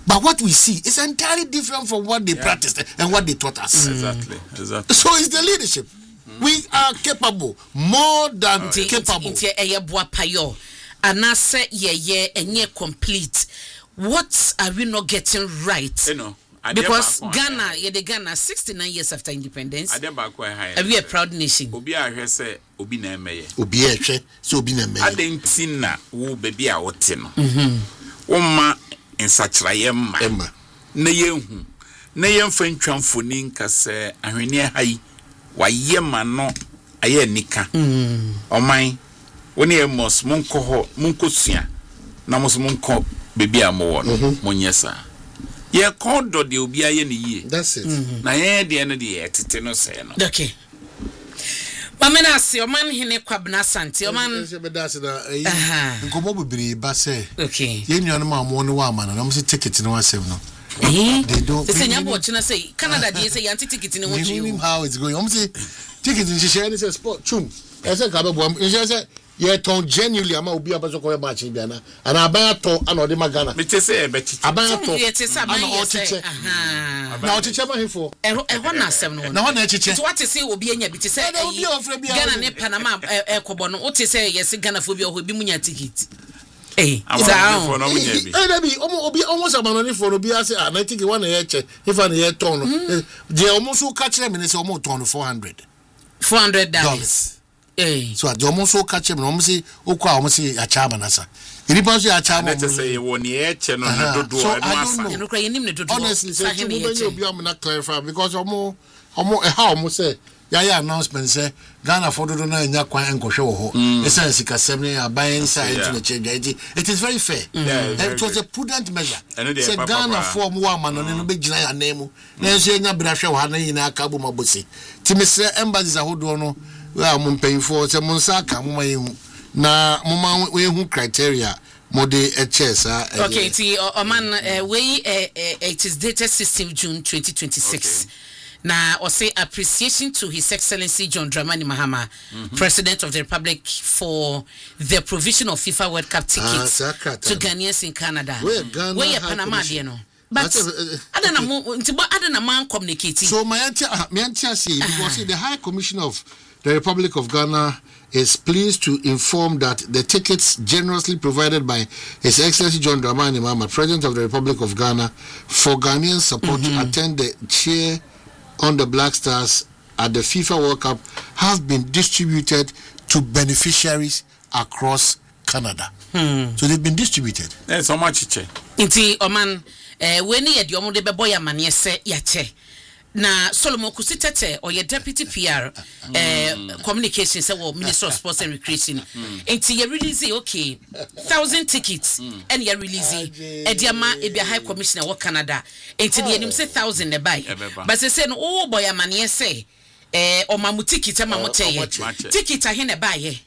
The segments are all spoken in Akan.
But what we see is entirely different from what they practiced and what they taught us. Exactly. So it's the leadership. We are capable, more than capable. Complete. What are we not getting right? Because Ghana 69 years after independence. Are we a proud nation? Obi ahwe se obi na emeye. Obi ehwe se obi na emeye. Adentina wo baby a wote no. Woma nsachiraye mma. Na yehu. Na yemfa ntwamfoni nkase ahwene hai. Waye ma no aye nika. Oman woni emos monko ho monko sua. Na mos monko baby a mo no monyesa. Ye kodo de obi aye ne yie. That's it. Na ye de ne de etete no se no. Okay. Mamena se oman hene kwabna sante oman se be dase da nkomo bibiri ba se. Okay. Ye nuanu ma mo no wa ma no mo se ticket no asem no. They don't say nyabo china say Canada dey say yanti ticket ni won you. How it's going. Mo say ticket ni share ni say sport chum. E say ka be bo am. E say ye ton genuinely ama obi abaso ko match bi ana aban to ana ode magana me te say e be chiche aban to ye te say aban ye say na o chiche ma hefo e ho na asem no na ho na chiche so what say obi anya bi te say Ghana ne Panama e kobo no o te say yes Ghana fo bi o bi munya ticket for no munya bi be obi almost amanoni for obi ase na ticket one ye che if an ye ton no je almost so catch them say almost ton $400 so at almost so catch him no say okwa almost say a chama nasa iripa so a chama let say won ye che no dodo asa no kra yenim ne dodo honestly say you obi am na clarify because omo how omo say ya announcement say Ghana for dodo na nya kwan enkohwe wo ho esa sika 7 aban inside into the change it is very fair it was a prudent measure say Ghana for mo ama no no be gina ya nemu na so nya brahwe wa na yina aka bo mabosi timisre embassies ahodo no well mum paying for say monsaka mum mayu na mum we hu criteria mode HS okay ti oman we it is dated 16 June 2026 na or say appreciation to His Excellency John Dramani Mahama, President of the Republic, for the provision of FIFA World Cup tickets to Ghanaians in Canada. Where Panama no. But I don't know man communicating. So my auntie say because the High Commission of the Republic of Ghana is pleased to inform that the tickets generously provided by His Excellency John Dramani Mahama, President of the Republic of Ghana, for Ghanaian support to attend the cheer on the Black Stars at the FIFA World Cup have been distributed to beneficiaries across Canada. So they've been distributed. There's so much che. Inti oman when ye di omo de bebo ya mane se ya che. Na Solomon Kusitete or your deputy PR communication say well Minister of Sports and Recreation until you release okay 1,000 tickets and you release Ediama e be High Commissioner of Canada until you say 1,000 e buy but they say no oh boy amane say o mamu ticket amamoteye ticket ahene buy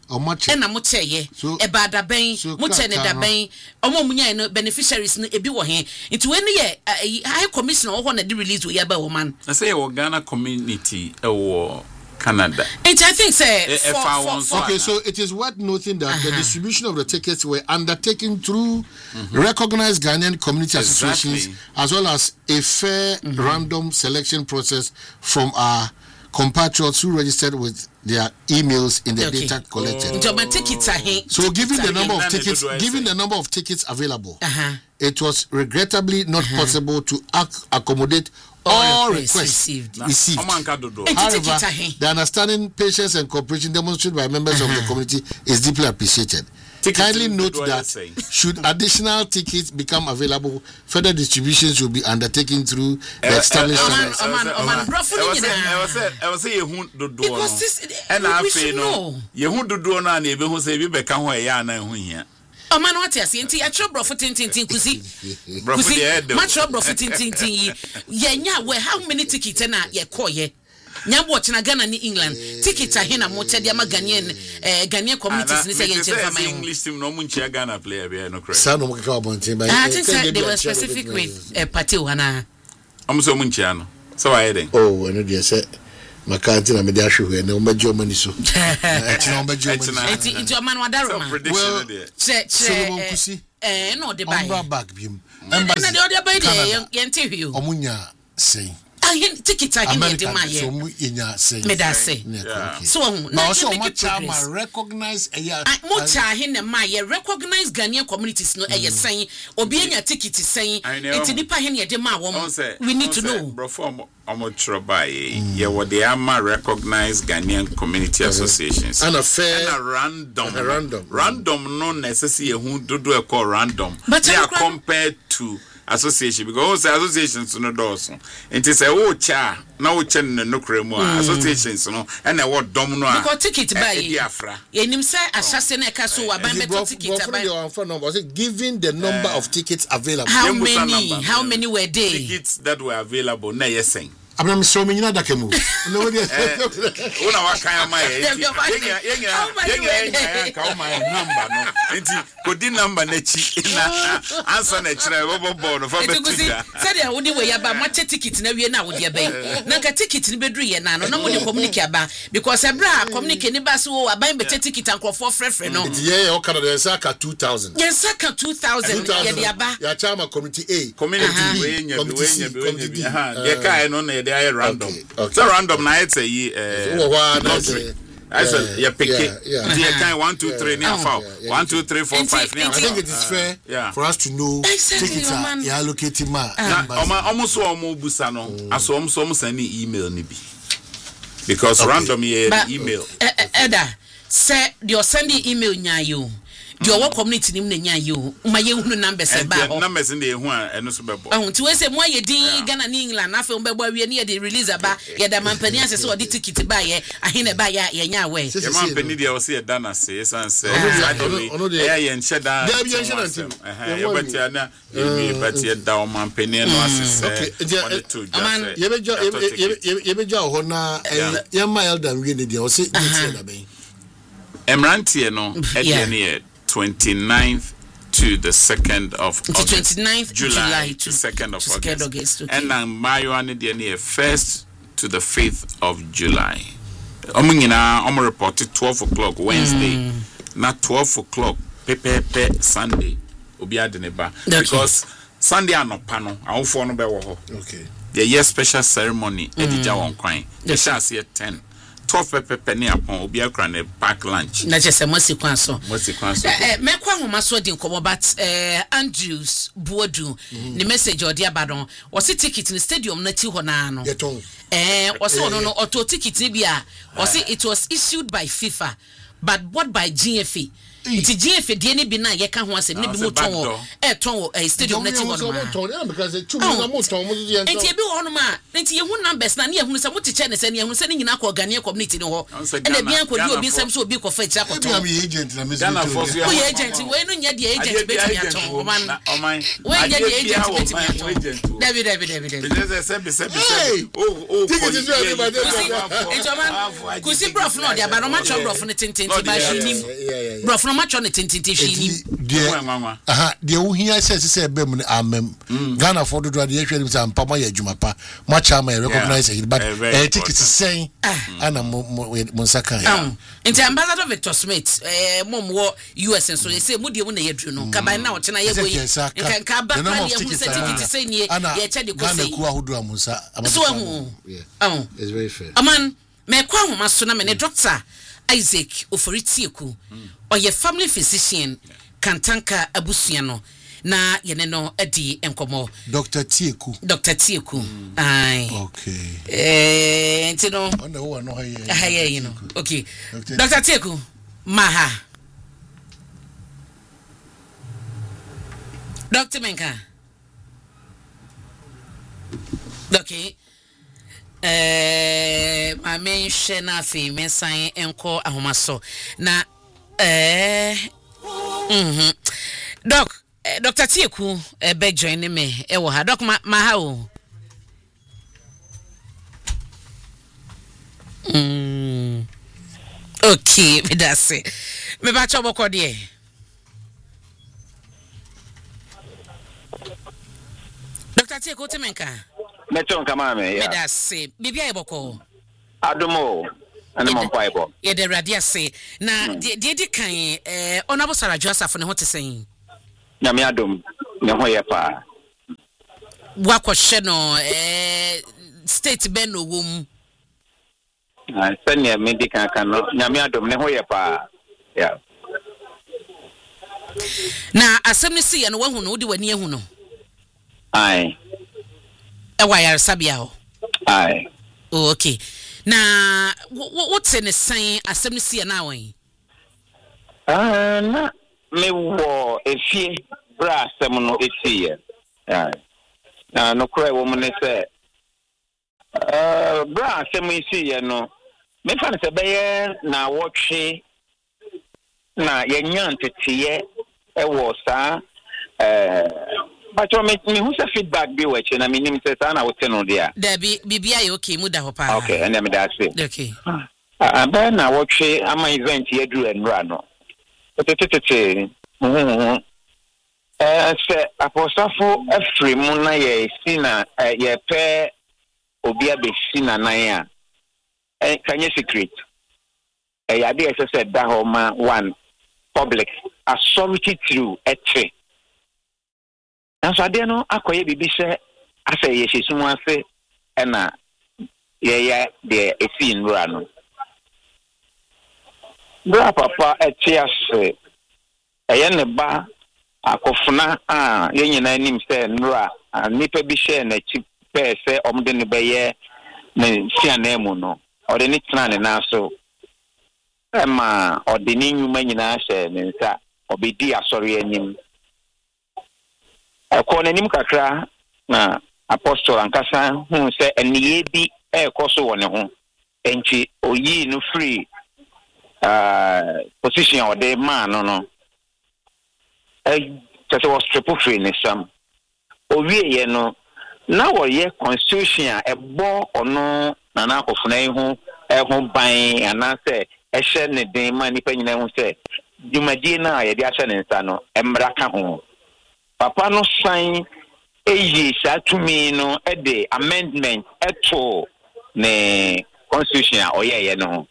na moteye e bada ben motene da ben omo munya no beneficiaries no ebi wo he nti we ne High Commissioner wo na the release we ba wo man I say wo Ghana community wo Canada and I think say okay so it is worth noting that the distribution of the tickets were undertaken through recognized Ghanaian community associations as well as a fair random selection process from our compatriots who registered with their emails in the data collected. So given the number of tickets available, it was regrettably not possible to accommodate all requests received. However, the understanding, patience and cooperation demonstrated by members of the community is deeply appreciated. Kindly note that should additional tickets become available, further distributions will be undertaken through the established channels. I was say you do and I feel no you do na na ebe hu say bi beka ho ya na hu hia o man what you say nti ya tro brofo tintin kusi ma tro brofo tintin ye nya we how many tickets na ye koye nyabo china Ghana ni England ticket ahina mo chede ama Ghanaian communities ni say ye nche fama English team no munchia Ghana player be no correct sa no mo ka bontin ba I think they were specific with party wana am so munchia no so why then oh no dey say makanti na me dey ahwe na o majo mani so etina o majo mani into man wadaroma well Solomon Kusi no the buy back bim embassy na the other by the interview omunya say ticket again de my so mu enya say me da say so na so much am recognize mo cha he na my recognize Ghanaian communities no say obi enya ticket say enti nipa he na de ma wo we need to know bro form omotroba ye what they are recognize Ghanaian community associations and a fair and a random no necessarily who do e call random they are compared to association because associations no doors it is a cha na wo chen no kremu associations no and a what dom no because ticket buy enim say asase na ka so aban beto ticket buy your phone number was giving the number of tickets available how many were there tickets that were available na yesen I'm so many that can move. Nobody. Una wakaya my number no. Enti kodi number na chi na answer na chira bobo bono for betu. Said ya wodi we ya ba match ticket na wie na wodi ya ba. Na ka ticket ni bedru ye na no na mo de communicate ba because ebra communicate ni ba so aban beche ticket ankrofo frefre no. Yeah, o kana de saka 2000. Yes, saka 2000 ye de aba. Ya chama community A. Community we nya. Aha. Ye kai no na they are random. Okay. So random na it's a I said you pick it. The kind 1 2 3 near 4. 1 2 3 4 5. I think it is fair for us to know tickets are allocated ma. Almost almost busa no. Aso almost any email ni bi. Because random email. Eda say you sending email nya you. The our community nim na nya you ma ye hunu numbers e ba ho numbers in the hu eno so bebo ti we say mo ye din Ghana ni England na fe o bebo awie ni ye release aba ye da mampani ase so odi ticket ba ye ahine ba ya ye nya we ye mampani dia o say Dana say san say ye ncheda da bi ncheda ye betia na ye betia da o mampani no ase ye beja ho na ye ma elder we ni dia o say ticket da ben Emrantie no edene 29th to the 2nd of August. 29th July to 2nd of August. And now Mayo and the 1st to the 5th of July. I'm reported 12 o'clock Wednesday. Not 12 o'clock pepe Sunday. Because Sunday are no panel. I won't phone okay. The year special ceremony. Edija won kwine. The shall see at 10. 12 penny upon obi akra na pack lunch na je se mosi kwan so me kwa homa so di nkomo but Andrews Buodu ni message odi abadon o se ticket ni stadium na ti ho na no o se no auto ticket ni bia o se it was issued by FIFA but bought by GFA Iti GFA die ni bi na ye ka ho asem ni bi mo ton stadium na ti ho no because two na mo ton mo di ento enti e bi ho no ma enti ye hu numbers na ne ye hu se mo ti che ne se ne ye hu se ne nyina ko Ghanaian community no ho e na bi an ko di obi sem so obi ko fa cha ko ton bi agent na me o ye agent we no nya di agent be ti aton o man we nya di agent be ti aton David kusi prof no dia ba no ma cho prof ne tintin ti ba shi nim prof no ma cho ne tintin ti shi nim dia wo hia se be mu amem Ghana for do dia hwe nim sa mpa ma ya adwuma pa ma cha ma recognize it but ticket sen ana mo nsaka nti ambassador Victor Smith mom wo US so say mu die mu na yedru no kaba na wo chena ye boyi nka ba pa ye hu certificate say nie ye che de ko say ku ahodo amusa so hu it's very fair aman me kwa homa so na me ne doctor Isaac Oforitieku oye family physician Kantanka Abusua no na yene no edi enkomo Dr. Tieku ai okay ntino ona wo no haye you know okay Dr. Tieku maha Dr. Menka okay my main shena fi mensan enko ahomaso na Doc Dr. Tieku be join me e wo ha Doc ma ha o okay me that's it me ba cho boko de Dr. Tieku Temenka me chon kama me me that's it bibia e boko adumo ana mompaibo ye de radia se na de kan honorable Sarah Joseph ne ho te sen na me adum ne ho ye pa wakɔhwɛ no state ben no wom sɛnea medi kan no nyame adom ne ho yɛ paa yeah na asɛm no si yɛ no wahu no wode w'ani ahu no ai ɛwɔ ayaresabea hɔ ai oh, okay na what's ne san asɛm no si yɛ na wɔn na me wo efie bra asɛm no esi yɛ na no kura wo mu ne sɛ bra asɛm esi yɛ no me fa ne sɛ bɛyɛ na wɔtwe na yɛnya nteteyɛ ɛwɔ saa but me hu sɛ feedback bi wɔ akyi na me nim sɛ saa na wote no dia da bibia yɛ okay mu da hɔ pa okay and me da se okay bɛyɛ na wɔtwe ama event yɛ duru enra no tetete sɛ apostafo afiri mu na yɛ si na yɛ pɛ obi abɛsi na nan a kanye secret yɛ ade ɛsɛ sɛ da hɔ ma one public authority through etre and so ade no akɔyɛ bibi sɛ asɛ yɛ hyesu mu ase ɛna yɛ de esi nra no bra papa etiase ɛyɛ ne ba akofuna a yenyina nim sɛ nra nipa bi hye na chi pɛ sɛ ɔmde ne bɛyɛ ne siana mu no ɔde ne tena ne na so ɛma ɔde ne nyuma nyina hyɛ ne nsa ɔbɛdi asɔre anim ɛkɔ n'anim kakra na apostle ankasa hu sɛ eniye bi ɛkɔ so wɔ ne ho enti oyi no free position or the man no just was triple free in some owie no na wo ye constitution a bo ono na na akofuna hu ban ana se ehye ne den ma nipa nyina hu se dwumadie na ye de ahye ne nsa no emmra ka ho papa no san eyi satumi no e de amendment eto ne constitution a oyeye no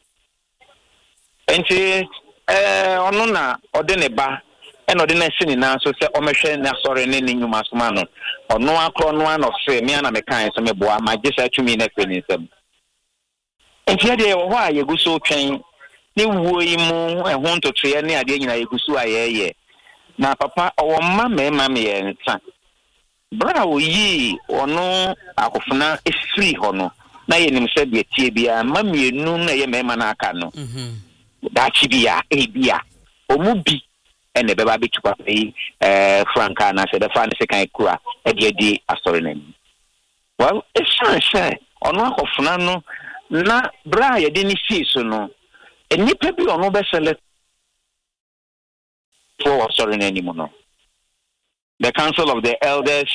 enti ono na ode ne ba e no de na sini na so se omehwe na sori ne nyuma soma no ono akro no ano se me na me kan so me boa ma gesa tumi na feni nsem enti ade wo ho a yeguso twen ne wuo yi mu ehun totoye ne ade nyina yeguso ayeye na papa owo mma me ye nta bra wo yi ono akofuna efiri ho no na ye nim se de tie bia ma mienu na ye mema na aka no dachi bia ebia omubi ene beba bitu papa yi franka na se the fan se kan kura e de asori na ni well essentially ono akofuna no na bra ye de ni si so no enipa bi ono be select for asori na ni mo no the council of the elders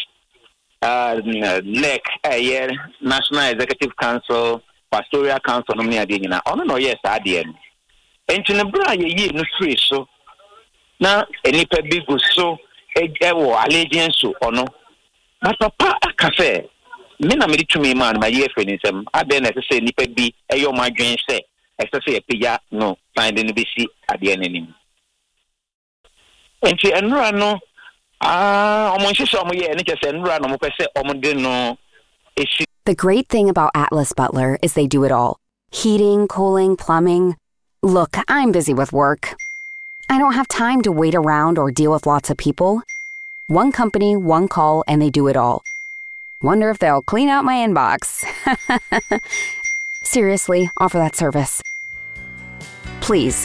NEC National Executive Council Pastoral Council no me ade nyina ono no yes ade no enti ne bra ye no free so na enipa bi go so ewo allegiance ono but papa akafe me na me tumi man ma ye feni sem ade na se enipa bi eyo ma dwen se ese se epiya no find no be si ade anenim enti enura no The great thing about Atlas Butler is they do it all. Heating, cooling, plumbing. Look, I'm busy with work. I don't have time to wait around or deal with lots of people. One company, one call, and they do it all. Wonder if they'll clean out my inbox. Seriously, offer that service. Please.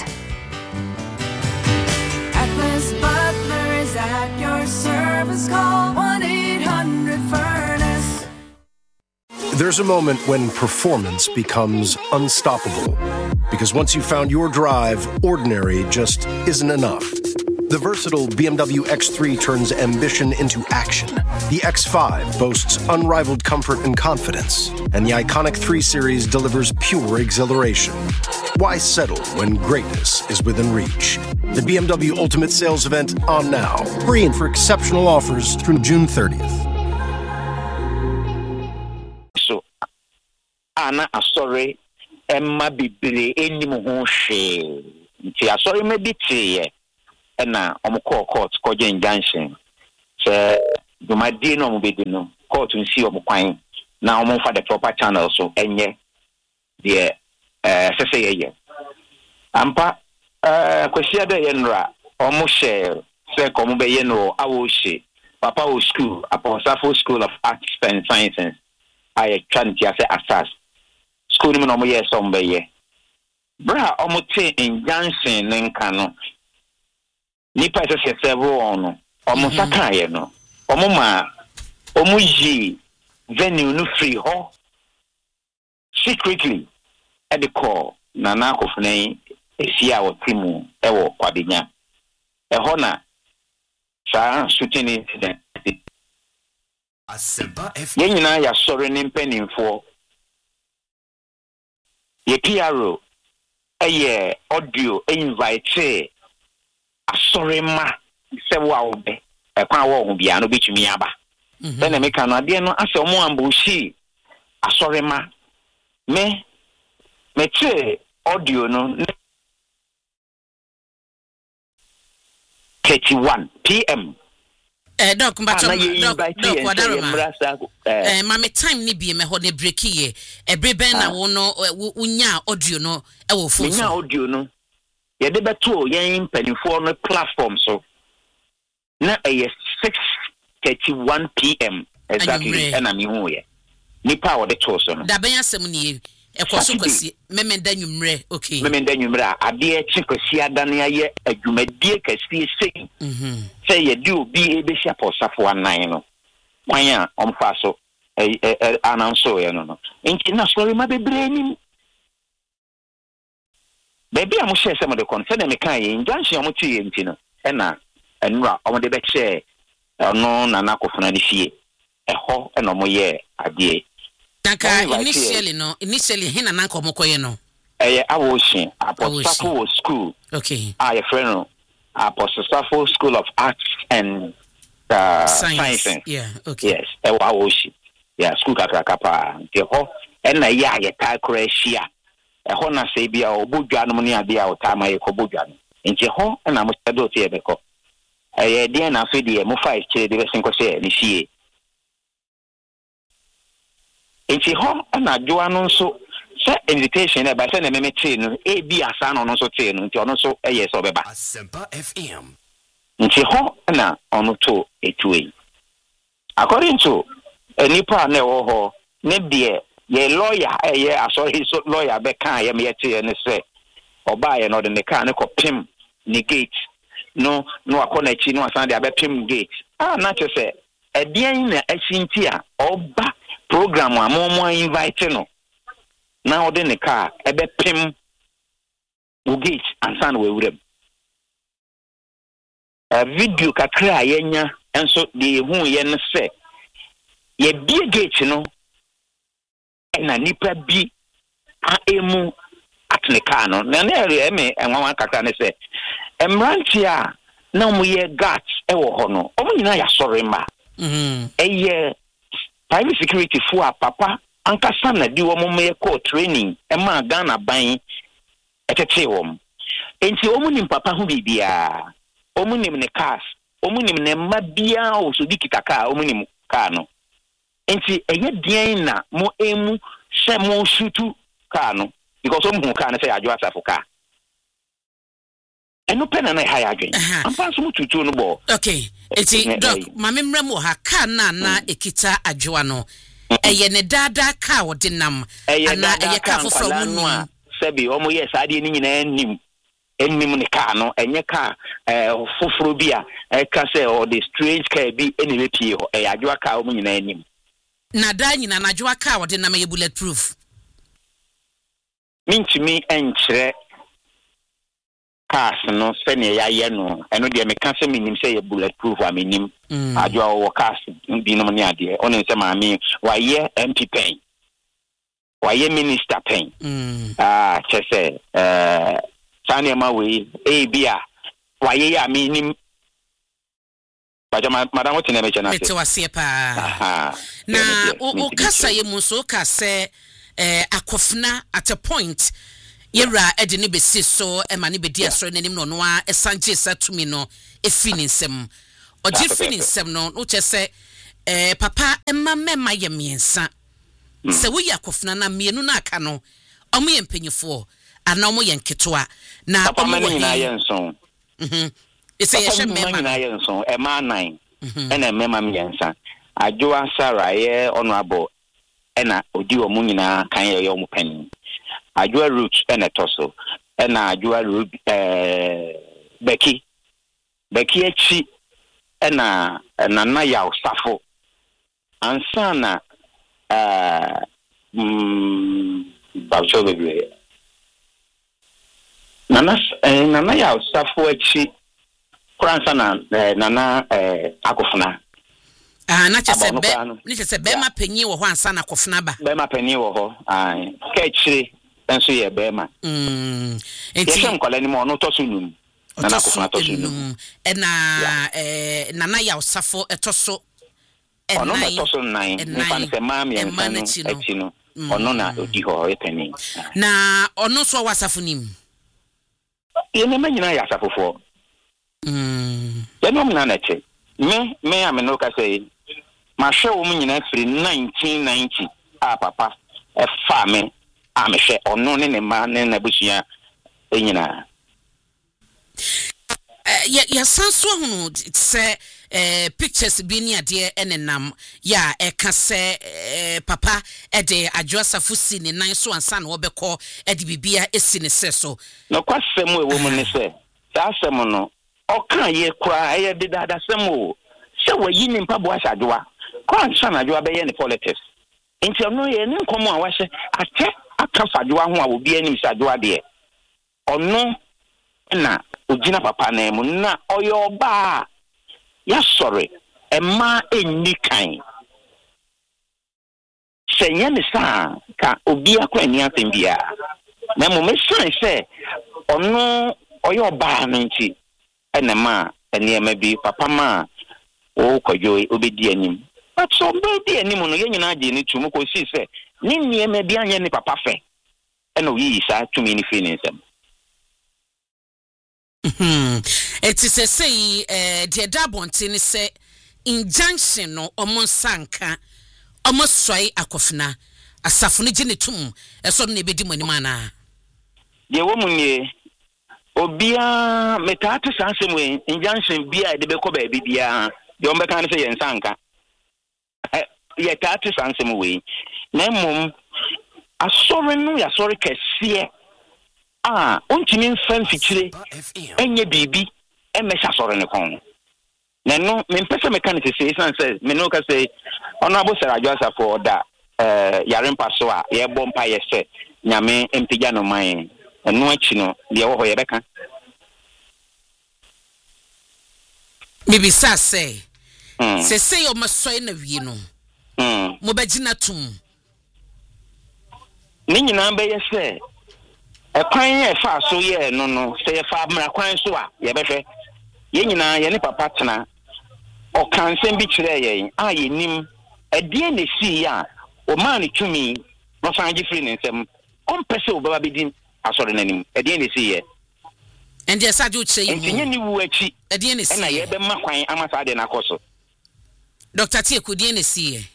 Atlas Butler is at your service. Call 1-800-FURNACE. There's a moment when performance becomes unstoppable. Because once you've found your drive, ordinary just isn't enough. The versatile BMW X3 turns ambition into action. The X5 boasts unrivaled comfort and confidence. And the iconic 3 Series delivers pure exhilaration. Why settle when greatness is within reach? The BMW Ultimate Sales Event on now. Free and for exceptional offers through June 30th. So, Anna, sorry, Emma Bibili, any more shame. Sorry, maybe tea. And now, I'm a court, Cogen Junction. So, do my dear no be no. court nsi omukwan na omfa the proper channel so enye the sese ampa kwesi da yenra omo share se komo be yeno awoshi papa o school Apostle School of Arts and Sciences I can't say asas school no mo ye so mbe ye bra omo te in Johnson nka no nipa se several ono omo saka ye no omo ma omo yi venue no free ho secretly at the call Nana Kofune esia wo timu ewo kwadenya ehona sa shooting incident Asempa F yenyina ya sori ne mpanimfo ye PRO eye audio invite asori ma se wa obe ekwan wo hu bia no betumi aba na me kan ade no ase omo ambushi asori ma me che audio no 31 PM Doc Mbacho Doc Wadaroma mame time ni bi me ho ne break ye ebreben na wo no unya audio no e wo phone unya audio no ye de beto yen panifo no platform so na 6:31 PM exactly and am hu ye nipa wo de to so no da ben asem ni ekoso kwasi memenda nwumre okay memenda nwumre ade chikwasi adane aye adwumadie kasi sei say ye do bi ebesi aposafo anan no kwanya omfa so announce ye no nti na sorry ma bebre ni baby am share some of the concern me kan ye injunction am ti ye nti no na enura om de be share no na nakofuna ni fie eho na mo ye ade Naka initially hina nanko mokoye no. Awoshi Apostle School. Okay. A friend Apostle School of Arts and Sciences. Yeah, okay. Yes, Awoshi. Yeah, school kakapa. The ho na ya ta Croatia. Ho na se bia obodwa no ni ade a otama ye kobodwa no. Nti ho na mo stado tie beko. De na fe de mo 5 kire de be sinko se ni fie. Enti ho na joa no so se invitation e ba se na memete no e bi asa no no so te no nti ono so eye so beba Asempa FM nti ho na ono to etuwe according to nipa na wo ho ne de ye lawyer eye asori so lawyer be kan ye me te ne se oba ye no de ne kan ne ko pim ni gate no akona chi no asan de abepim gate na che se edian na asinti a oba program amomo invite no na ode ne car ebe pim ugate ansan we wurem video kakra yenya enso de hu ye ne se ye bie gate no na nipa bi a emu atne car no na ere me enwa kakra ne se emranti a na mo ye gat e wo ho no omo nyina ya sori ma eye private security for papa ankasa na di wo mo call training e ma Ghana ban etete wo enti wo nim papa hu bibia wo nim ne cars wo nim ne mabia o so di kitaka wo nim car no enti eye dien na mo emu se mo shutu car no because wo hu car na say ajo asafo car eno pena na ha ya adwen ampa so mututu no bo okay eti doc mamemrem wo ha car na ekita adwoa no eye ne dada car wo dinam ana eye car foforo mu no sebi omo yes ade ni nyina ennim ne car no enye car foforo bia ka say o the strange car bi eni be pie ho adwoa car omo nyina ennim na da nyina na adwoa car wo dinam ye bulletproof minchimi enchire cars no sene ya ye no eno de me kan se minim se ye bulletproof a minim adwa wo cars bi no ne ade ono se ma mi wa ye MP pen wa ye minister pen chese sane ma we bia wa ye ya minim baja madam otine me chana se wase pa na o kasa ye mu so ka se akofna at a point yera edini besi so emani bedi asoro nanim no no a esanje satumi no efininsem oje fininsem no no che se papa emma mema ye miensa se wo yakofna na mienu na aka no omo ye mpanyifo ana omo ye nketoa na omo wo na ye nson ese ye hwe mema na ye nson ema 9 ena mema miensa Adwoa Sarah ye honorable ena odi omo nyina kan ye omo pani Adwoa Root ena toso ena Adwoa Root Becky echi ena nana ya usafo ansana bacho bebe nana ya usafo echi kransa nana akofuna na chese bema penyi wo ho ansa na akofuna ba bema penyi wo ho ka echi enso ye bema enti nkola ni mo no to sunum nana akofuna to sunum nana ya usafo etoso ono na toso 9 nfa se mami ensano etino ono na odi ho epeni na ono so wasafo nim ye me nyina ya asafofo ye no mna na che me ameno ka say ma hwe wo nyina firi 1990 papa e fa me amehwe ono ne ma ne na busua enyina ya sanso hunu se pictures bi ni ade enenam ya eka se papa de adwoasafo si ne nan so ansa na obekọ de bibia esi ne se so no kwasem e wo mu ne se asem no oka ye kura ye de dada sem o se wayi ni mpabo asadwoa kwa ansa na adwoa be ye ne politics nti no ye ne nkomo a wahye ate aka sadwoa ho a obi anim sadwoa de ono na ojina papa na mu na oyoba ya sori emma ennikan senye ne sa ka obi akwani atembia na mo mesan se ono oyoba no nti enema eniema bi papa ma o kojo obedi anim but so obedi anim no ye nyina age ne tumu ko si se ni niema bi anye ne papa fe ena oyi sa tumi ni fi ne nsem it is a say the dabontin say injunction no omonsanka omosoi akofna asafo ne ginetum eso na ebedi mani mana de wo munye obia metatu sansem we injunction bia de be ko ba bibia de on be kan say yensanka ye tatu sansem we na mum asore no ya sore kese ontimi mfan fikire enye bibi emesha sore ne kon na no me mpese mechanic say say me no ka say ono abosara adwoasafo da yarempa so a ye bompa ye se nyame empija no man eno achi no de wo ho ye beka bibi sa say say o masoi na wi no mo bagina tum ni nyina be ye se ekwan ye fa so ye no se ye fa mra kwan so a ye behwe ye nyina ye ne papa tena o kansem bi kire ye ye nim edie ne si ya o man tumi no sanji free nsem on pese o baba bidin asore nanim edie ne si ye and ye sa ju che yi enye ni wu achi edie ne si na ye be makwan amasa de na koso Dr. Tieku die ne si ye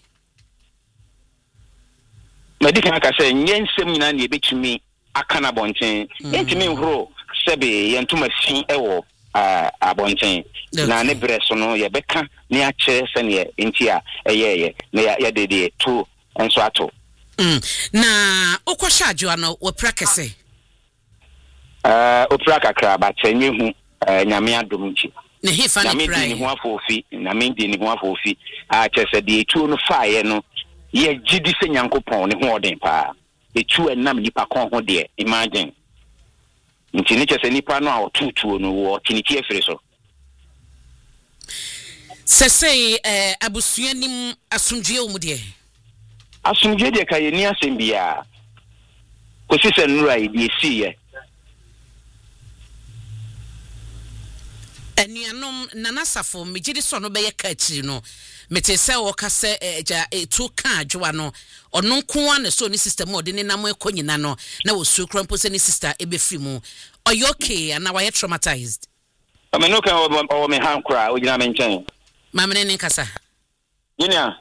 medical ka say nyensem nyina ne betumi akana bonten entimi nhoro sebe yentuma fi ewo abonten na ne breso no ye beka ne a kire se ne entia eyeye na ya dede to enso ato na okosha adwoa no wo prakese opra kakra ba tenye hu nyame adom nchi ne hefa ne prai nyame di ho afofi na me di ne ho afofi a kire de etu no faaye no ye gidi se nyankopon ne ho oden pa etu enam nipa kon ho de imagine nti ne kire nipa no a otutuo no wo tiniki afiri so sesei abusuanim asumdue omudie asumdue de ka ye ni asembia kosi se nura ide siye enuanom nanasafo megidi so no be ye ka akiri no metese wo ka se ja etu ka adwoa no ono nko an so ni system ode ni nam ekonyina no na wo su krampo se ni sister ebefri mu oyoke ana wa ye traumatized ameno kan o me hankra o gina me nchen mamene ne nkasa Junior.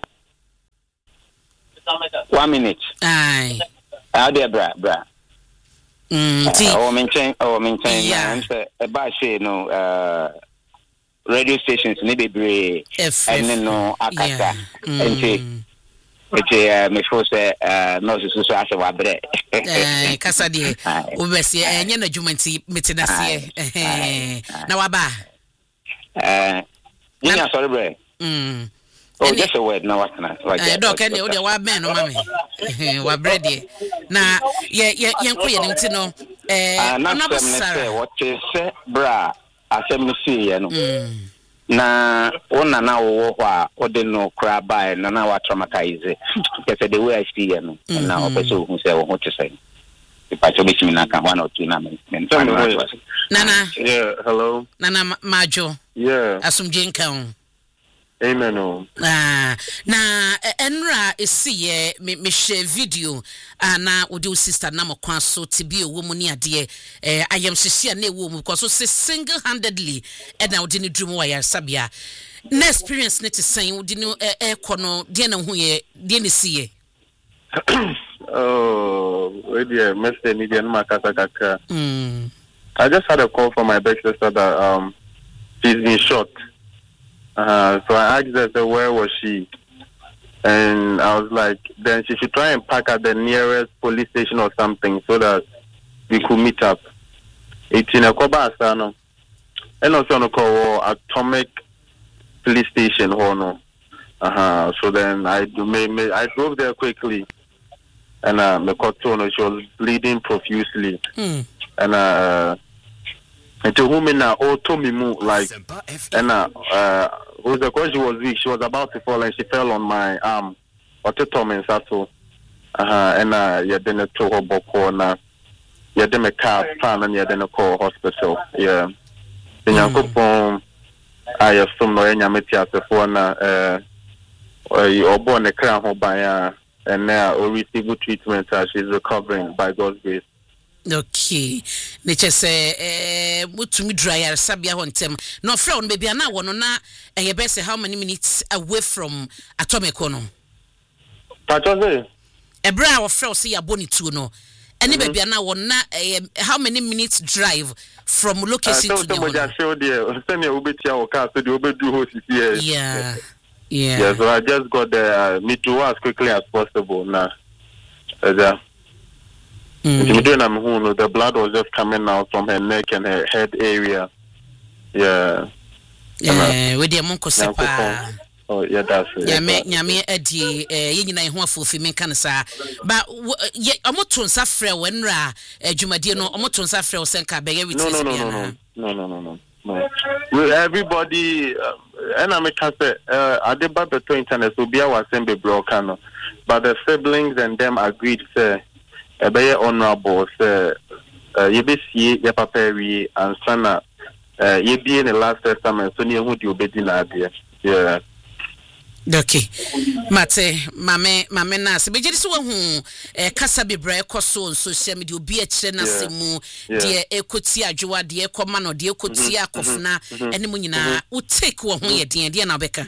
1 minute. Aye. How there, bra. Maintain. Yeah. Radio stations maybe be and no akasa. Me for say no so as wa bre. Kasa de. Obese enye na dwumanti metenase. Na waba. Junior sorry bre. Oh, just a word. Now what can I? Doc, any other one man, no, mammy. What bread? Now, yeah, queen, no. Not say what you say, bra. I said, see, you know. Na one now, what they know, crab by, and now what traumatize because the way I see you, and now a person who say what to say. If I told me, I can 1 or 2 Nana, yeah, hello, Nana Majo, yeah, Asum Jinkan. Amen. Na enra esi me share video na odi sister na mokwan so tibi owo mu ni ade ayam hyehyia na ewo mu because so single handedly na odi ni drum wire sabia na experience ne te san odi no kono de na hu ye de ne siye. Oh, dear, Mr. Nidian Makasakaka. I just had a call from my big sister that she's been shot. So I asked her, where was she? And I was like, then she should try and park at the nearest police station or something so that we could meet up. It's in a Koba Asano. And also on a call Atomic police station. So then I drove there quickly. And she was bleeding profusely. And to whom in told me like, and because she was weak, she was about to fall and she fell on my arm. And then to her boko na then a car fan and then a call hospital. Yeah. Then you I assume no any metia or born a crown by and now receive treatment as she's recovering by God's grace. Okay. Nature say mutumi dryer sabia hontem. No friend baby na wono na e be say how many minutes away from Atomic no. Pacho e bra of friend say aboni tu no. Any baby na won na how many minutes drive from location to the Yeah. Yeah, so I just got there me to as quickly as possible now. The blood was just coming out from her neck and her head area. Yeah. With the monko sepa. Oh, yeah, that's it. Nyame edi yenyina ho afofi men kan sa. But omoto nsa frɛ wenra adwumade no omoto nsa frɛ osenka be everything. No. Everybody and I make say Adeba Beto internet so bia was send be broken, but the siblings and them agreed say be honorable say you be see your papa wi and sana you be in the last testament so near who you be dinner there. Yeah. Okay. Mate, mame na se be so hu kasa bebre ekoso on social media obi a kire na semu de ekoti adwoa de ekoma no de ekoti akofna ene mu nyina wo take wo ho ye de na obeka.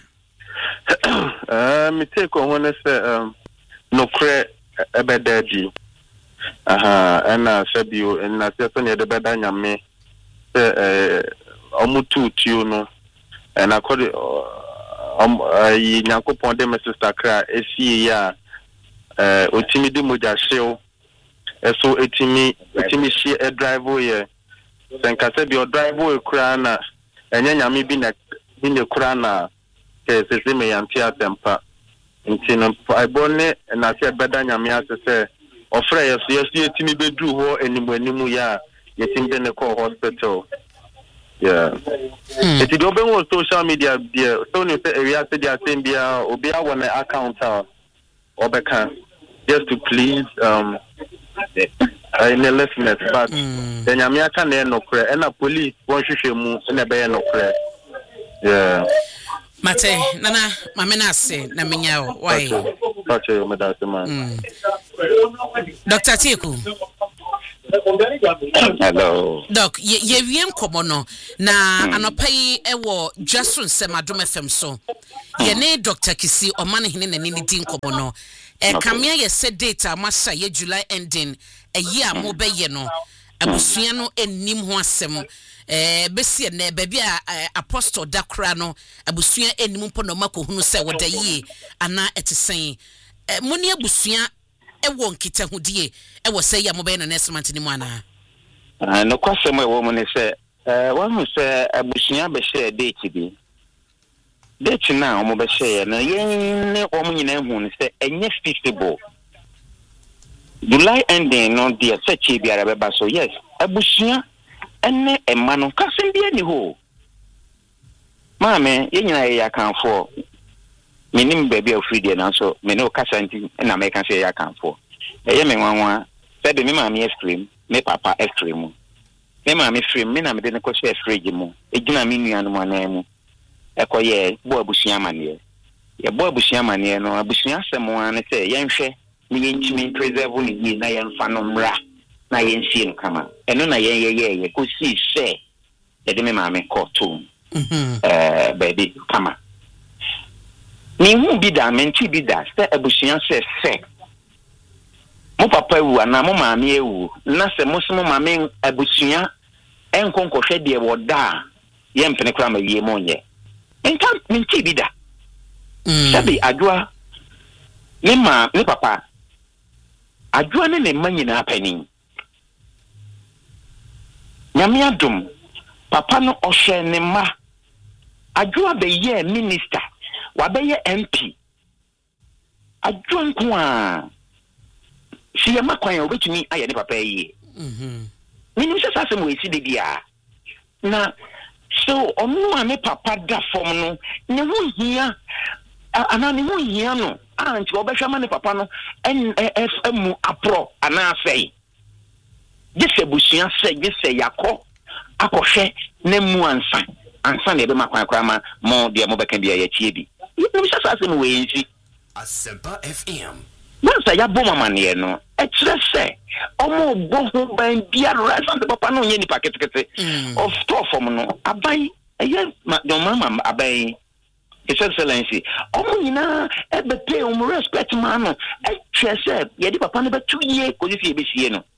Me take on one say no kre ebedadi. And Fabio and na se so ne de beda nyame omutu tu no and according Yankopon de Sister Kra esi ya otimi di moja shew so etimi she a driver ye senka se bi o driver kra na enya nyame bi ne kra na ke se me yanti atempa ntino aibone na se beda nyame ase se ofre ye so etimi bedru ho animu ya yetim de ne call hospital. Yeah. It's the open on social media there. So you say area say they are saying be obia one account or bekan just to please in the listeners but then yamia can no cre and a police won hwehwemu na be no cre. Yeah. Mate nana mamena se na menya why. Pacho madase man. Dr. Tieku. Hello. Doc, ye wiem komono na anopai ewo Jason Semadum FM so. Ye ne Dr. Kisi omane hine ne ni din komono. Kamia ye se data masa ye July ending year mo be ye no. Abusua no enim ho asem. Besi ne baby apostle dakra no abusua enim mpo no makohunu se woda yie ana etesen. Moni abusua ewo nkita hudie ewo se ya mo be no next month ni mu ana. No kwasem ewo mo ne se wan se abusua be share date bi. Date na o mo be share na yen ne o mo nyina hu ne se enye feasible. July ending no dia sechi biara beba so yes abusua ene emma no kasem bia ni ho. Maame ye nyina ye yakanfo. Minim baby of free na so me no kasanti na me kan say yakanfo. Eye me nwanwa se be me maame extreme me papa extreme. Me maame extreme me na me de ne ko share fridge mu. Ejina me nua no manamu. Ekoye bo abusua mane. Ye bo abusua mane no abusua asemo an se yenhwe ni yenchimi preserve ni na yenfa no mra na yensie no kama. Eno na ye ko si se ye de me maame ko to. Baby kama. Ni hu bi da menti bi da se abusua se mo papa ewu ana mo maame ewu na se mo se mo maame abusua enkonkohwe de woda ye mpene kra ma wie mo nye enka menti bi da sabi adwa ni papa adwa ne manyina apani nyame adom papa no ohwe ne ma adwa be ye minister wa be ye MP adwa nko a si ya makwan ya obetumi aye ne papa yi minim se sase mo esi de bia na so onu ane papa da fom no ne ho hia ana ne ho hia no anti obehwa ma ne papa no emu apro ana afei gese busua se gese yakọ akọhwe na mu ansa na ebe makwan kra ma mo de mo beka bia ya tie bi minim se sase mo we nsi Asempa FM. Once ya bo mama ne no etre se omo bo ho ban bia rasa de papa no nye ni paketekete of top from no abai eye do mama abai His Excellency omo nyina ebe pay omo respect man no etre se ye di papa no be 2 years ko di be sie no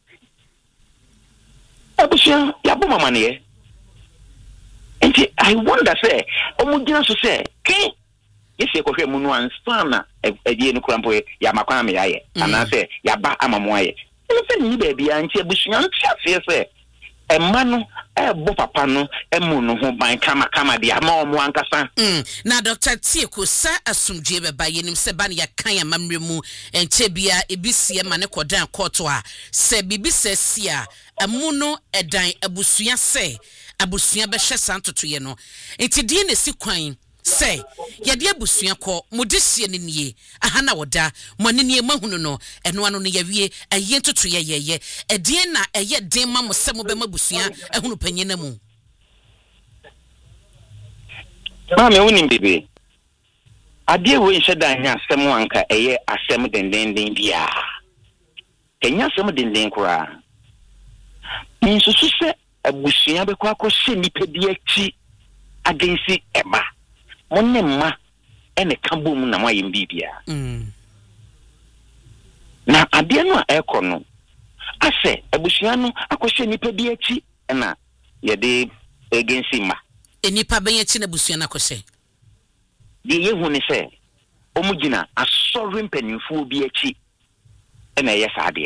abusia ya bo mama ne and I wonder say omo gina so say ke yes ye kohwe mu no ansana edie no krampo ya makwana me yaye ana se ya ba amamo aye se ni baabi anti abusua ntia se emma no ebo papa no emu no ho ban kama de ama omo ankasa na Dr. Tieko sa asumdwe beba yenim se ba ne ya kan ya mamre mu enche bia ebisie ma ne kodan koto a se bibisa sia emu no edan abusua se abusua be hwe santoto ye no enti die ne si kwan say yade abusua ko modihye ne nie aha na woda mo ne nie mahunu no eno ano ne yawie aye ntoto ye edie na eye den ma mo se mo be mabusua ehunu panyina mu ma me woni bebe ade we nhyɛ da nya asɛm anka eye asɛm dendenden bia enya asɛm denden kora nsusu sɛ abusua be kwa hye nipa bi akyi agensi eba monne ma ene kambom na moyem bibia na ade no a ekono ase abusua no akohye nipa bi achi na ye de agency ma enipa ben achi na abusua na akohye de ye hu ne se omugina asori mpanimfo bi achi na ye saade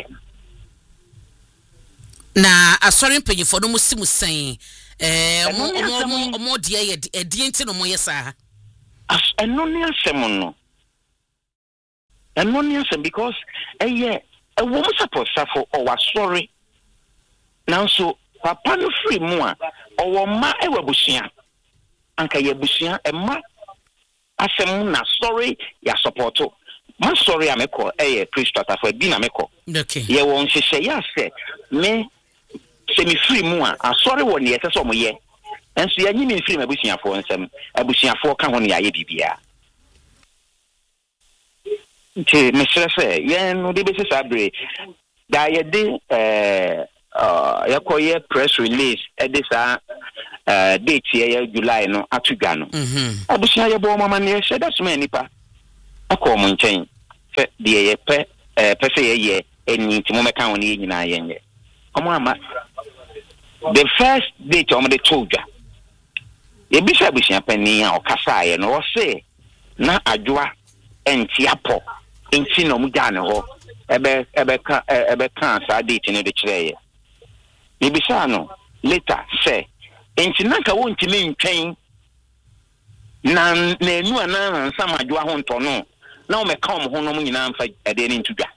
na asori mpanimfo no musimu san omo de ye edie nti no mo yesa enoni asem no enoni asem because eye wo mo support safo o wa sorry nanso papa no free mu a o ma e wabusua anka ye busua e ma asem na sorry ya supporto ma sorry ameko eye Christ for bi na meko okay ye won hwehwe ya se me semi free mu a sorry won ye se so mo ye enso ya nyimi free mabusuafo nsem abusuafo ka ho ne ya ye bibia nti mesrese ye no de bese sabre da ye de yakoye press release edisa date here July no atuga no abusia ye bo mama ne she da suma nipa akọ mo nchen fe de ye pe se ye eni ti mo meka woni nyina ye omo ama the first date omo de toja ye bisa busia pani a okasa ye no wo se na adwoa enti apo enti no mu ja ne ho ebe kan sa date ne de kire ye ye bisa no later say enti nanka wonti me ntwen na enu ana nsa madwoa ho nto no na o meka o ho no mu nyina mfa ade ne ntudwa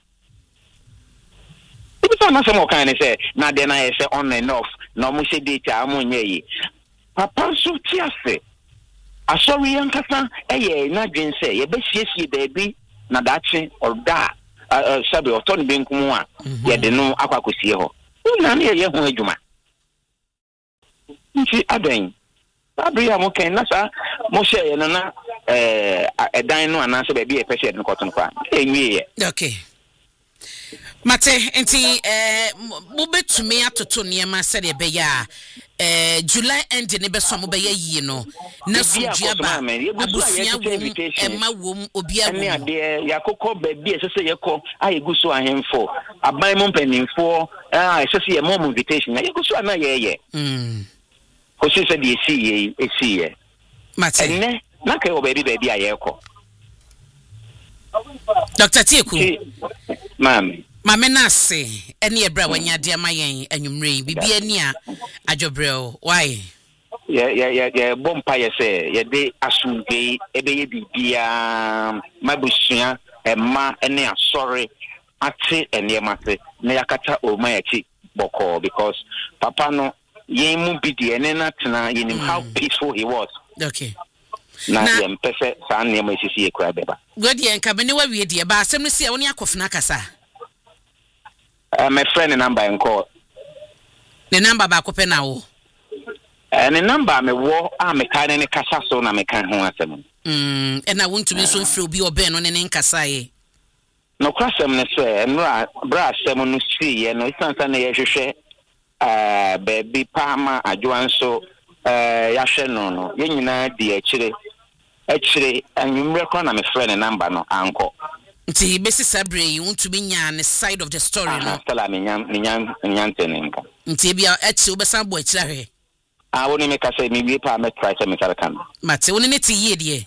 bisa na se mo kan ne say na de na ye say on and off na mo she date a mo nye yi papa so ti ase asori yankasa eye na dwen say ye be siesie baabi na dache orda sabe oton benkum a ye de no akwakosie ho na na ye ho adwuma nti adan abria mo ken na sa mo share na edan no anase ba bi e pese no koton kwa enwie ye okay mate enti mo betumi atoto niema se de be ya July end ne be so mo be yi no na sujia ba abusia wom ema wom obi awu ne ade yakokọ ba bi esese yekọ ayeguso ahemfo aban mo mpanimfo esese ye mo invitation ayeguso ana ye kosi se di esi ye mate enne na kai obabi a yeko Dr. Tieku mame na se ene ebra wanya de amayen anwumre bibi ani a adwobrel why ya bompa ye se ye de asunge ebe ye bibia mabusua emma ene asori ate ene mate na yakata o mayachi boko because papa no yemu bidi ene na tena yenim how peaceful he was okay na yem pese san ne ma sisi ekura beba good yen ka bene wa wie de ba asem no se woni akofina kasa my friend number enko the number ba ko pe na wo the number me wo a me ka ne kasa so na me kan ho asem e na wontumi so mfre obi oben no ne nkasa ye no kwasem ne se enra bra asem no si ye no isansa na ye hwehwe baby pama adwanso ya hwe no ye nyina di akire anwumre ko na me friend number no anko nti besi sabre yi wontumi nya ne side of the story no stella minyan teninka nti bia echi obesa bo akira hwe woni me ka say me bi pa me try say me tell kan mate woni ne ti ye de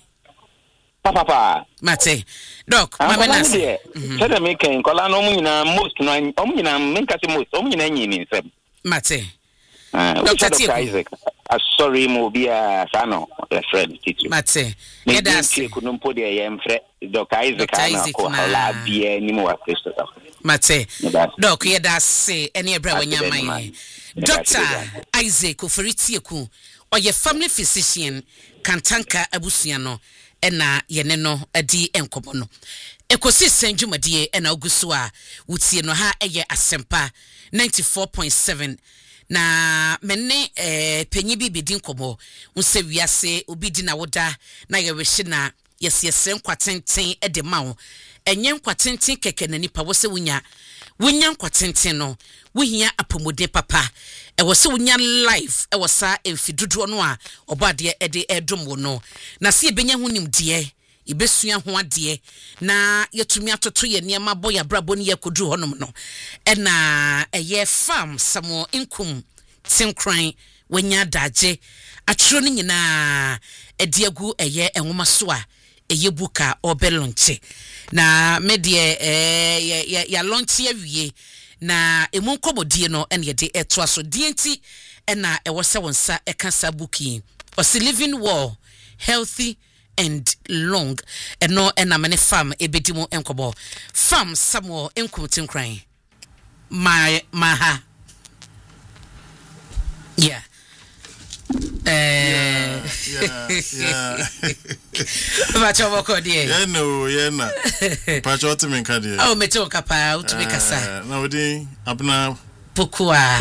papa mate doc mama na say say me ken kola no munyina most no munyina me ka say most munyina nyi ni nsem mate Dr. Isaac sorry mo bia sano the friend teacher mate ye da say kunumpo de ye mfre Dr. Isaac ana ko hala bia ni mo wa Kristo mate doc ye da say ene ebra wanyama Dr. Isaac Oferitieku oye family physician Kantanka abusua no ena yene no adi enkomo no ekosi senjumade ena oguso a wutie no ha eye asempa 94.7 na menne penyi bi bedi nkomo unse wiase obi di na woda na ye wehye na yesesen kwatenten ede mawo enye kwatenten keke na nipa wo se wunya kwatenten no wuhia apomode papa e wo se wunya life e wo sa emfidodo no a obade ede edom wo no na se ebenya ho nimde ibesua ho ade na yetumi atoto ye niam boya brabo ne yakodu honom no na eye farm samo inkum tinkran wanya daje atro ne nyina ediagu eye enwoma so a eye buka obelonche na medie ya launch awie na emu nkomodie no ene ye de eto aso dienti na ewo se wonsa ekasa buki o living well healthy and long no na mane farm ebedimo enkobo farm Samuel enkumtin kran maha yeah Pacho boko die na pacho otiminka die oh meto kapa utumika sa na odi abna Pokua.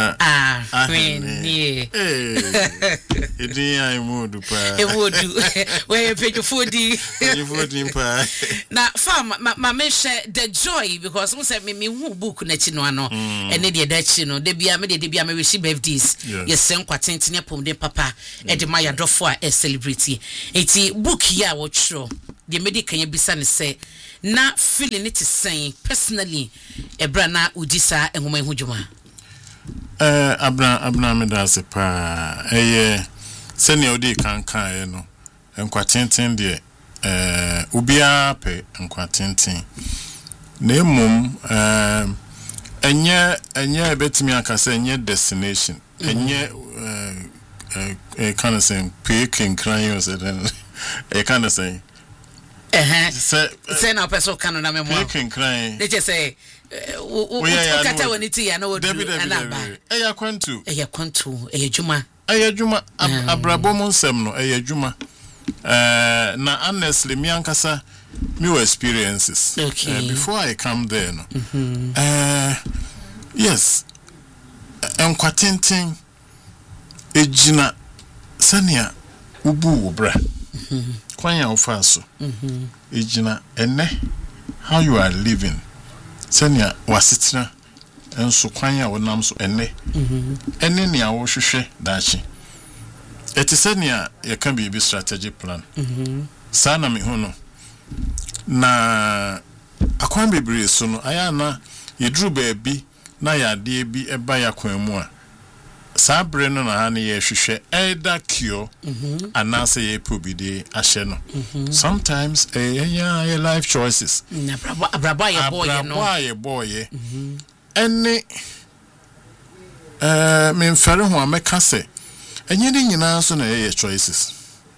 Hey. Edi ai modu pa. E modu. We peju fodi. Peju fodi pa. Na farm ma me share the joy because we say me hu book na chi no ano. Ene de da chi no de bia me wish birthdays. Yes sen kwatentene pom de papa e de my adofo a celebrity. Eti book ya wo tro. De me de kan bisa ne say na feeling it is saying personally ebra na udisa enhoma ehu djuma. Abna me da se pa seni odi kan no enkwatenten de ubia pe enkwatenten na emum enye betimi akase enye destination enye kind of saying pick and crying then kind of saying say na person kan na memo pick and crying they just say kata woniti ya na wodu anaba eya kwantu ejuma abrabo mo nsem no ejuma na honestly me ankasa me experiences before I come there no yes enkwatenten ejina sania ubu obra kwanya ofaso ejina ene how you are living sania wasitira enso kwanya wonam so ene ni awo hwehwe dachi eti sania ye can be strategic plan sana me hono na akwan bebre so no aya na yedru baabi na yade bi eba yakwan mu a sabre no na ha ne ye hwehwe either cure anase ye probide ahye no sometimes your life choices na braba ye boy any me mfere ho ameka se enye de nyina so na ye choices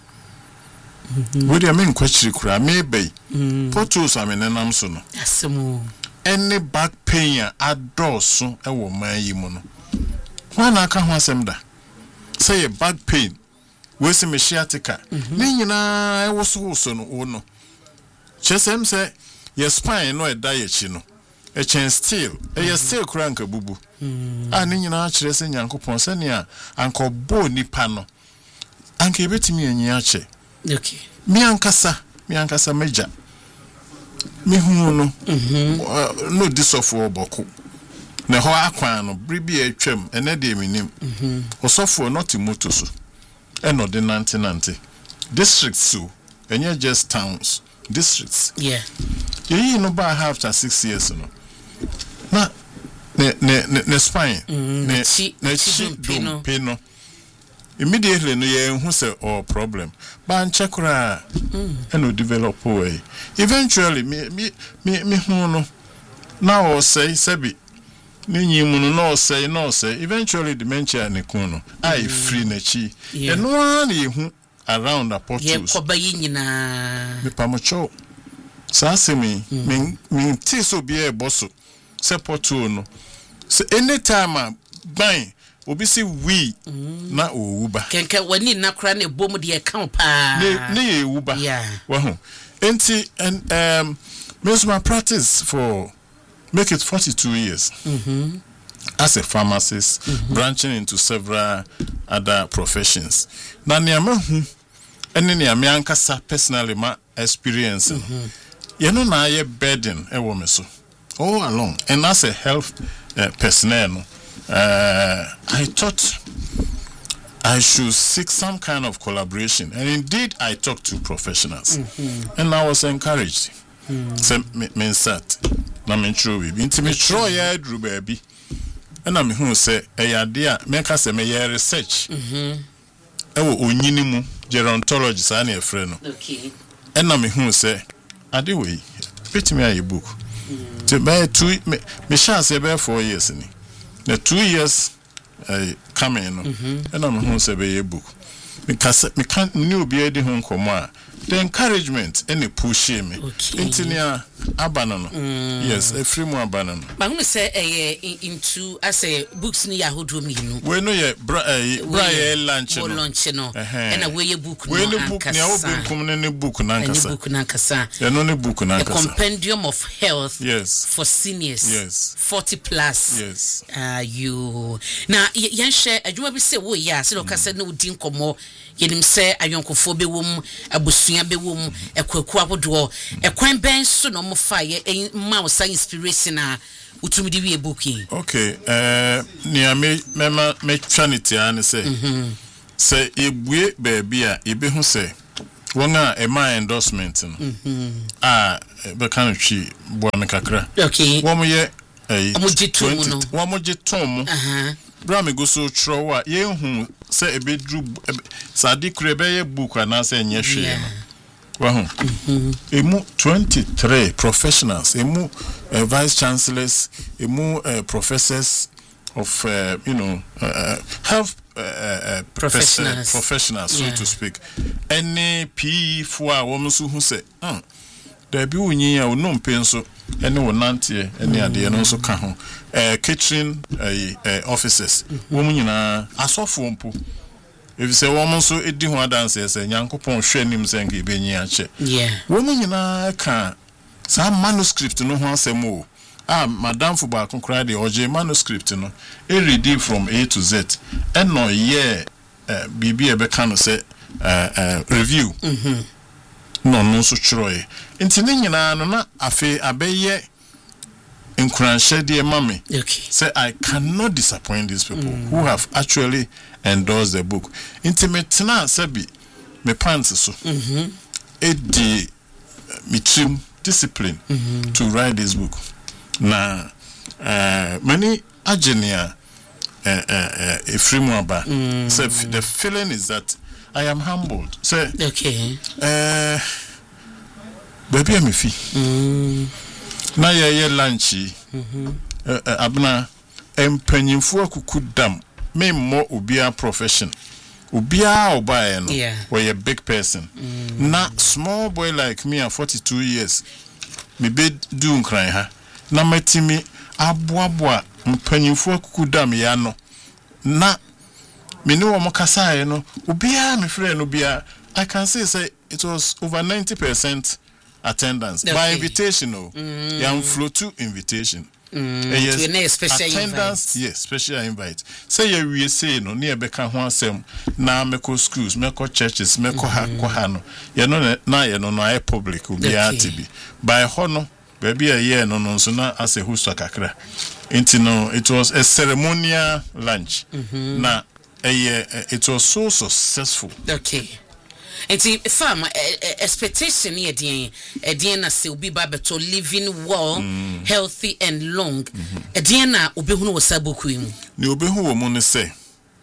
we am in kwachiri kura maybe potos amenenam so no asemu any back pain adoso e wo man yi mu no wana aka ho asem da say back pain we se me sciatica ni nyina e wo so no wo no chesem say your spine no e da ye chi no e chen still e ye still kura nka bubu ni nyina kire se nyankopon se ne a anka bo nipa no anka ebetimi anyi ache okay mi ankasa meja mi hu no no disofo boko na ho akwan no bribi atwam ene de minim osofo not moto so eno de nanti districts so enye just towns districts you no ba after 6 years no na ne spine ne pino immediately no ye hu say all problem ban chekura eno develop way eventually me hu no now say sebi ninyi mu no say eventually dementia ne kun no I free na chi eno na ye hu around apotos ye koba yi nyina me pamocho sa semi me ti so bi e boso sepoto no so anytime ban obi si we na owuba kenke wani na kra na bom de kan pa ne ewuba wa ho enti and my practice for make it 42 years as a pharmacist branching into several other professions na niama hu ene niama ankasa personally ma experience you know na ye burden e wo me so all along and as a health personnel no I thought I should seek some kind of collaboration, and indeed I talked to professionals, and I was encouraged. So me sat, na me true we. Inti me try ya drew baby, and I me who say idea make us a me research. Ewo onyini mu gerontology sa na e frɛ no. Okay. And I me who say ade we fit me a book. To buy 2 me chance e be 4 years ni. The 2 years coming and I'm who say be a book because me can't new be edi hon komo the encouragement and the push me intinia abano. Yes, a free more abano. But who say into as a books near who do me? We know ye Brian lunch no. And a way book. We no book near open community book Nankasa. No book Nankasa. A compendium of health. Yes. For seniors. Yes. 40 plus. Yes. You now yan share a you say wo ya say no kasa no din komo yenim say ayonkofo be wom abusua be wom ekwaku abodo ekwan ben so no mo fa ye ma wo sa inspiration a utumi di wie booking. Okay, nia me twanity an say say ebue baby a ebe hu say won a e my endorsement no be kan twi bo me kakra. Okay, wo mo ye wo mo jitom bra me go so tro a ye hu say ebedru sadi kure be ye book na say nye hwe no wa hu emu 23 professionals emu vice chancellors emu professors of health professionals so to speak any PE for a woman so who say there be unyi a no mpenso ene wonante ene ade no so ka ho kitchen officers wo nyina asofo mpo if say wo so edi ho dance say nyankopon hwanim say nge benyi ache wo nyina ka sa manuscript no ho asem o madam for ba konkra de oje manuscript no e read from A to Z eno ye bibi e be kan say review no so chroe intine nyina no na afi abeye encourage de mame. Okay, say I cannot disappoint these people who have actually endorsed the book. Intimate na sabi me pants so edi me trim discipline to write this book. Na many agenia a framework so the feeling is that I am humbled. Say okay, baby me fi na ye lunchi abna empanyimfo akukudam me mo obia profession obia obaye no we a big person na small boy like me at 42 years me be do nkran ha na matimi aboaboa empanyimfo akukudam ya no na me no mo kasaye no obia me frɛ no bia I can say it was over 90% attendance by invitation yam flow to invitation yes, attendance yes special invite say we say no near beka ho asem na meko schools meko churches meko ha no ye no na ye no no public will be atbi by hono baby a year no so na as a host kakra intino it was a ceremonial lunch na it was so successful. Okay. And see, farm expectation here, Diana say will be babeto living well, healthy and long. Diana obehu was sabuku. Ni obehu wo mo say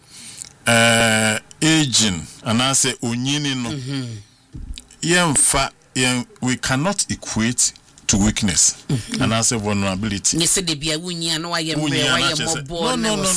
aging and I say onyini no. Yemfa we cannot equate to weakness and I say vulnerability. You say the be a wunya no I am more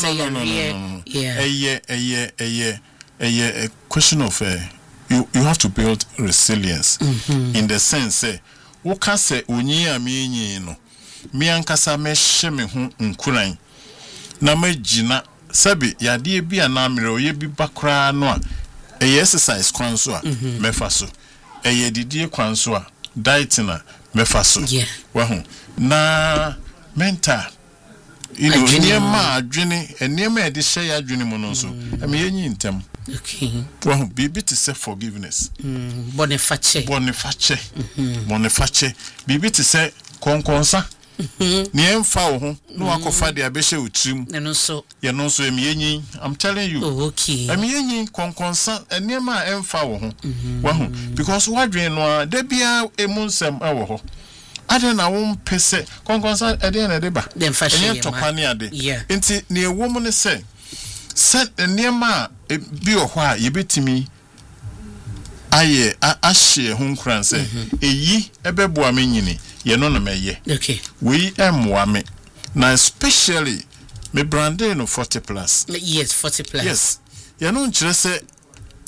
a question of you have to build resilience in the sense say wo ka say onyi amenyi no me ankasa me hye me ho nkuran na magina sabi yade bi anamre oye bi bakra no a exercise kwan so a mefa so didie kwan so a diet na mefa so wa ho na mental niema adwene niema e de hye ya adwene mo no so me yenyi ntem. Okay. Well, bibi to say forgiveness. Boniface. Bibi to say konkonsa. Ni emfa wo ho no akofa de abehye utrim. No so. Ye no so emiyenyi. I'm telling you. Oh, okay. Emiyenyi konkonsa eniema emfa wo ho. Wa ho because wadwen no da bia emunsem ewo ho. Ade na wo mpese konkonsa ede na de ba. Enye topane ade. Enti ne ewo mu ne say set niema bi o hwa yebetimi aye ahye ho nkran se eyi ebebo amenyini ye no na meye. Okay, we emwa me na especially me branding no 40 plus. Yes, 40 plus. Yes, ye no nkire se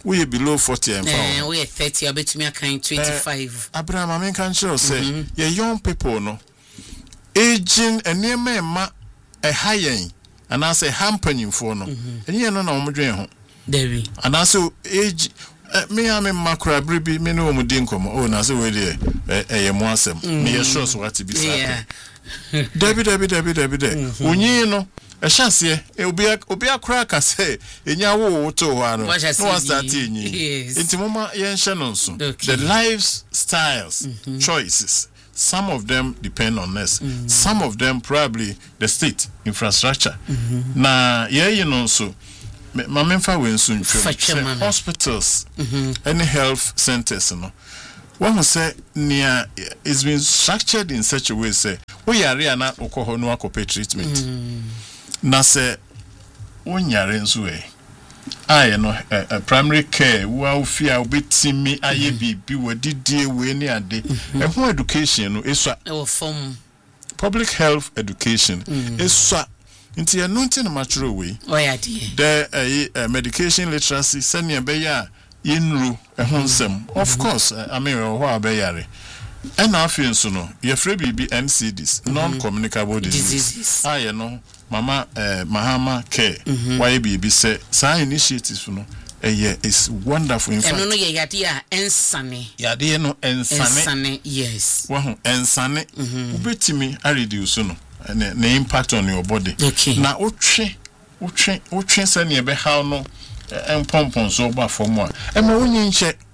we below 40 and we are 30 betumi akan 25 Abraham I mean can sure say your young people no aging enema ma a high and I say hampering for no and you know no modwen ho there and also age me am macra bribi me no mudin komo oh na say we dey mo asem me sure so what be say Debbie unyi no a chance obi akra ka say enya wo to ho ano no start enyi enti mama yen hye no so the lifestyles choices, some of them depend on us, some of them probably the state infrastructure na you know so mamemfa we nso ntwem hospitals any health centers no one say near is been structured in such a way say we are na okoho no akope treatment na say wonyare nso aye no primary care wa ofia obetimi aye bibi wadidie we ni ade ho education no eswa form public health education eswa nti ya nunti na matro we the medication literacy senior beya inru ehonsem of course I mean ho abeyare and afin so no ye free bibi NCDs non communicable diseases aye no mama mahama care why bibi say sa initiatives no is wonderful in fact no ye yade a ensane yade no ensane yes wo ensane ubetimi a reduce no the impact on your body. Okay. Na utwe se ne be how no empompon so ba for mo. E ma wonyi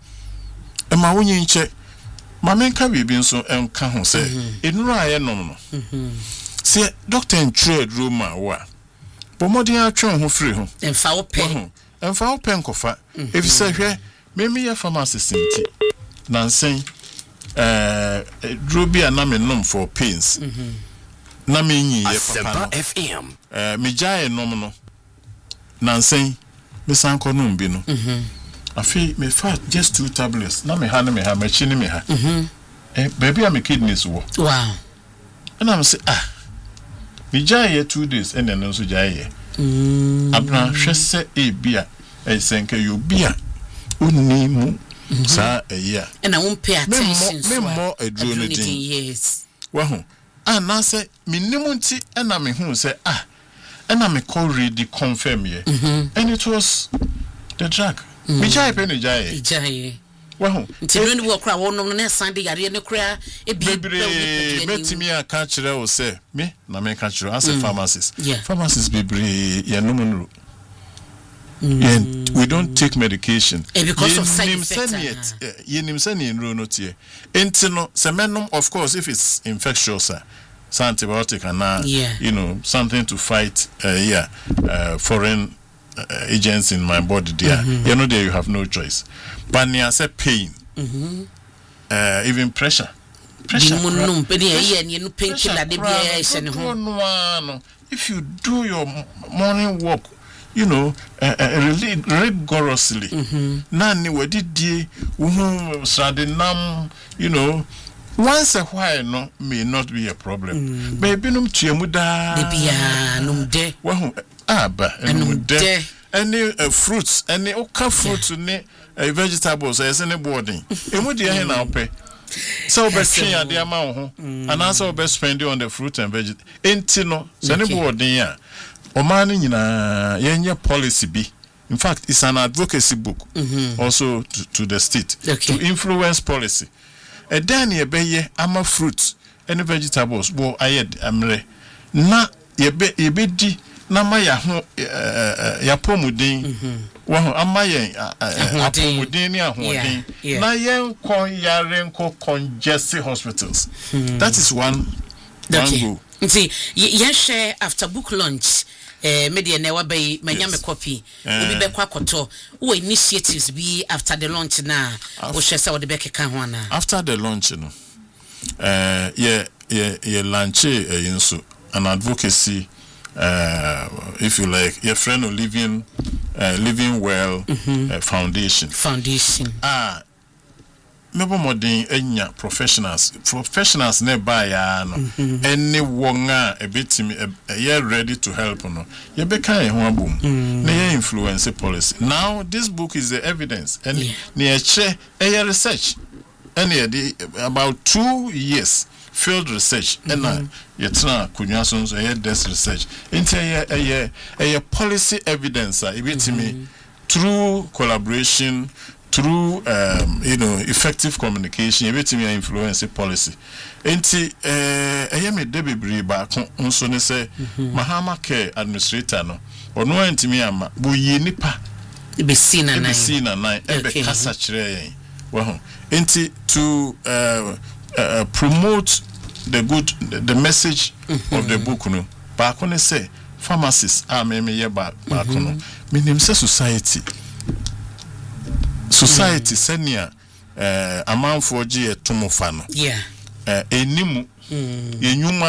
nche. Ma menka bibi nso enka ho se enuru aye nom no. Se doctor entre roma wa. Bomodi atwe ho free ho. Emfa wo pen nkofa. If say hwe me ya pharmacist nti. Nansen drobia na me nom for pains. Na me nyi ye papa FM me jae nom no nansen me sanko no mbi no afi me fat just 2 tablets na me ha me chi ni me ha baby am kidneys wo wow and am say me jae 2 days and then so jae abna hwese bia senke yo bia onni mu sa eya and I won't pay attention me mo aduro no din yes wa ho na say minimunti na me hu say na me call ready confirm here and it was the drug me jai pe ni jai wa hu ntino ni wo kra wo no na sande yare ne kra e bi metimi aka kire wo say me na me ka kire as a pharmacist bebre ye no mu and we don't take medication because of side effects ye nimsani enro no tie entino semenum of course if it's infectious antibiotic and you know something to fight foreign agents in my body there you know there you have no choice but near say pain even pressure if you do your morning walk you know rigorously nani wadidie sadinam you know once a while no may not be a problem baby num tuemu da bia num de wahu num de any fruits any oka fruits ne vegetables any boarding emu de he na ope so be twen ade ama ho and so be spend on the fruit and vegetables enti no so any boarding a Omani nyina yenye policy be. In fact, it's an advocacy book also to the state to influence policy. A then ye be ama fruits and vegetables bo ayed amre na ye be di na ma ya ho ya pomudin wo ama ye apomudin ni ahodin na yen kon yare nko congested hospitals. That is one go. See, yen share after book launch media never be manyame copy we be kwakoto wo initiatives be after the launch na wo share say wo de be keka ho na after the launch no ye launch yinso an advocacy if you like your friend of living well foundation mebo modern enya professionals ne ba ya no any wonga a bitimi ready to help no ye be kan ho abom na ye influence policy. Now this book is the evidence and ne che research and about 2 years field research and yetra kunwa so desk research into a policy evidence a bitimi through collaboration, through effective communication, everything influence policy. Enti me debibri ba nso ne se Mahama Care administrator no ono antimi ama bo yi nipa be seen na ebe kasa kire yen wo ho enti to promote the message of the book no ba ko ne se pharmacists me ye ba ko no minim se society senia amanfo gi etomofa no enimu yenyuma